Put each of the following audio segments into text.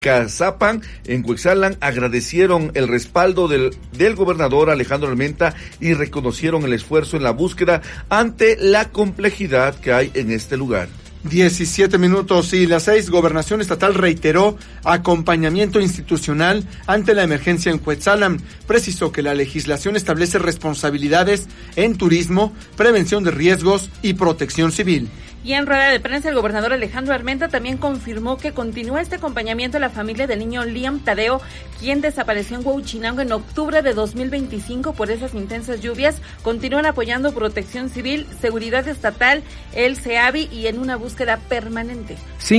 Cazapan, en Cuetzalan, agradecieron el respaldo del gobernador Alejandro Armenta y reconocieron el esfuerzo en la búsqueda ante la complejidad que hay en este lugar. 17 minutos y las 6, Gobernación Estatal reiteró acompañamiento institucional ante la emergencia en Cuetzalan. Precisó que la legislación establece responsabilidades en turismo, prevención de riesgos y protección civil. Y en rueda de prensa, el gobernador Alejandro Armenta también confirmó que continúa este acompañamiento a la familia del niño Liam Tadeo, quien desapareció en Huauchinango en octubre de 2025 por esas intensas lluvias. Continúan apoyando protección civil, seguridad estatal, el CEAVI y en una búsqueda permanente.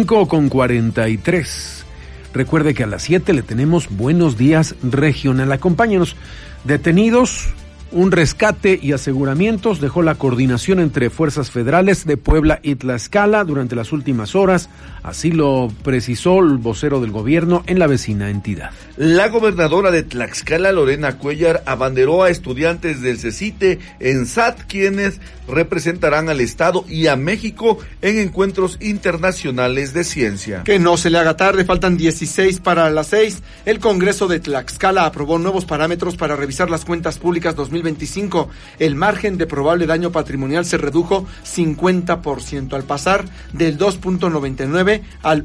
5:43. Recuerde que a las 7 le tenemos Buenos Días Regional. Acompáñenos. Detenidos. Un rescate y aseguramientos dejó la coordinación entre fuerzas federales de Puebla y Tlaxcala durante las últimas horas, así lo precisó el vocero del gobierno en la vecina entidad. La gobernadora de Tlaxcala, Lorena Cuellar, abanderó a estudiantes del CECITE en SAT, quienes representarán al Estado y a México en encuentros internacionales de ciencia. Que no se le haga tarde, faltan 16 para las 6. El Congreso de Tlaxcala aprobó nuevos parámetros para revisar las cuentas públicas 2025. El margen de probable daño patrimonial se redujo 50%, al pasar del 2.99 al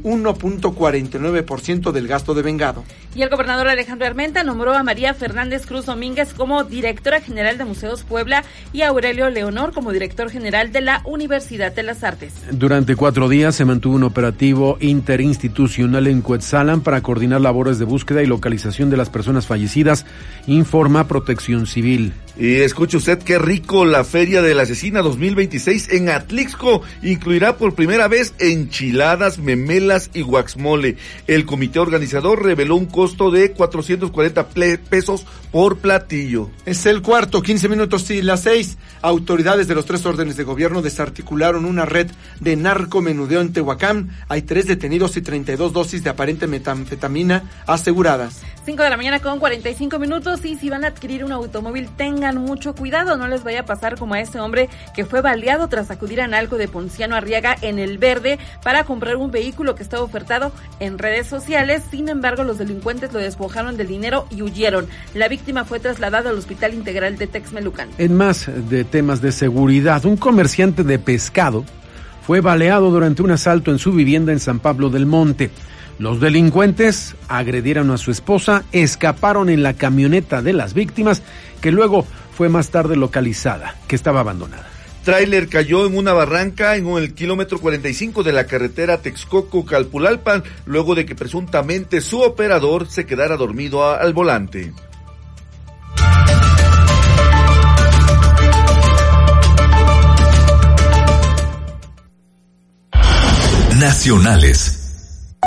1.49% del gasto devengado. Y el gobernador Alejandro Armenta nombró a María Fernández Cruz Domínguez como directora general de Museos Puebla y a Aurelio Leonor como director general de la Universidad de las Artes. Durante 4 días se mantuvo un operativo interinstitucional en Cuetzalan para coordinar labores de búsqueda y localización de las personas fallecidas, informa Protección Civil. Y escuche usted qué rico, la Feria de la Cecina 2026 en Atlixco incluirá por primera vez enchiladas, memelas y guaxmole. El comité organizador reveló un costo de 440 pesos por platillo. Es el cuarto, 15 minutos y las 6. Autoridades de los 3 órdenes de gobierno desarticularon una red de narcomenudeo en Tehuacán. Hay 3 detenidos y 32 dosis de aparente metanfetamina aseguradas. 5:45 y si van a adquirir un automóvil, tengan mucho cuidado, no les vaya a pasar como a este hombre que fue baleado tras acudir a Analco de Ponciano Arriaga en El Verde para comprar un vehículo que estaba ofertado en redes sociales. Sin embargo, los delincuentes lo despojaron del dinero y huyeron. La víctima fue trasladada al Hospital Integral de Texmelucan. En más de temas de seguridad, un comerciante de pescado fue baleado durante un asalto en su vivienda en San Pablo del Monte. Los delincuentes agredieron a su esposa, escaparon en la camioneta de las víctimas, que luego fue más tarde localizada, que estaba abandonada. Tráiler cayó en una barranca en el kilómetro 45 de la carretera Texcoco-Calpulalpan, luego de que presuntamente su operador se quedara dormido al volante. Nacionales.